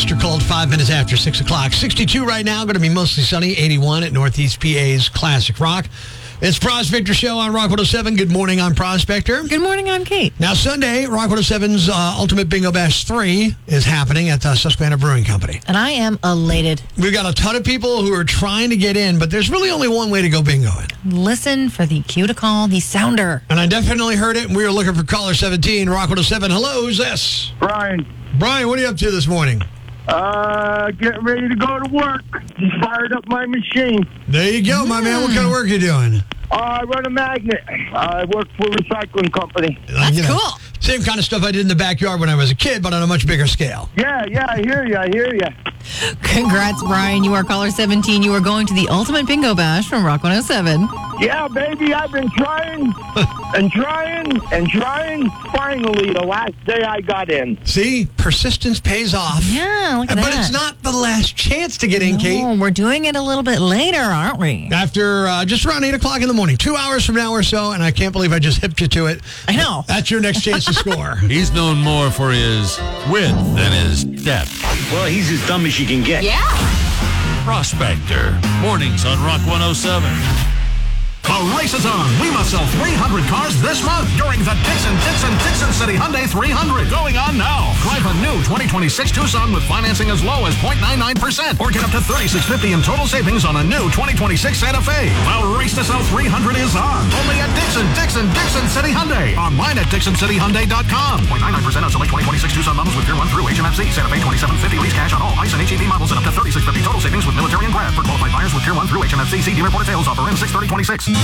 Monster called 5 minutes after 6 o'clock. 62 right now, going to be mostly sunny. 81 at Northeast PA's Classic Rock. It's Prospector Show on Rock 107. Good morning, I'm Prospector. Good morning, I'm Kate. Now, Sunday, Rock 107's Ultimate Bingo Bash 3 is happening at the Susquehanna Brewing Company. And I am elated. We've got a ton of people who are trying to get in, but there's really only one way to go bingoing. Listen for the cue to call, the sounder. And I definitely heard it, and we were looking for caller 17, Rock 107. Hello, who's this? Brian. Brian, what are you up to this morning? Getting ready to go to work. Just fired up my machine. There you go, my man. What kind of work are you doing? I run a magnet. I work for a recycling company. That's cool. Same kind of stuff I did in the backyard when I was a kid, but on a much bigger scale. Yeah, I hear you. Congrats, Brian. You are caller 17. You are going to the Ultimate Bingo Bash from Rock 107. Yeah, baby, I've been trying and trying. Finally, the last day I got in. See, persistence pays off. Yeah, look at But that. it's not the last chance to get in, Kate. Oh, we're doing it a little bit later, aren't we? After just around 8 o'clock in the morning, 2 hours from now or so, and I can't believe I just hipped you to it. I know. That's your next chance to score. He's known more for his width than his depth. Well, he's as dumb as you can get. Yeah. Prospector. Mornings on Rock 107. The race is on. We must sell 300 cars this month during the Dixon City Hyundai 300. Going on now. Drive a new 2026 Tucson with financing as low as 0.99% or get up to $3,650 in total savings on a new 2026 Santa Fe. The race to sell 300 is on. Only at Dixon City Hyundai. Online at DixonCityHyundai.com. 0.99% on select 2026 Tucson models with Tier 1 through HMFC. Santa Fe 2750 lease cash on all ICE and HEV models and up to $3,650 total savings with military and grad. For qualified buyers with Tier 1 through HMFC. See dealer report sales offer in 6/30/26.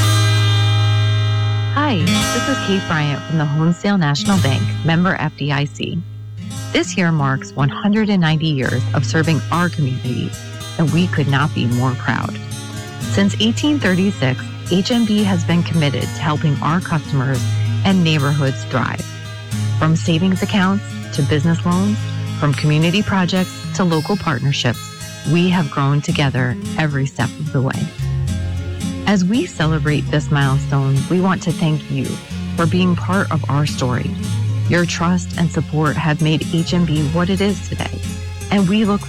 Hi, this is Kate Bryant from the Honesdale National Bank, member FDIC. This year marks 190 years of serving our communities, and we could not be more proud. Since 1836, HNB has been committed to helping our customers and neighborhoods thrive. From savings accounts to business loans, from community projects to local partnerships, we have grown together every step of the way. As we celebrate this milestone, we want to thank you for being part of our story. Your trust and support have made HMB what it is today, and we look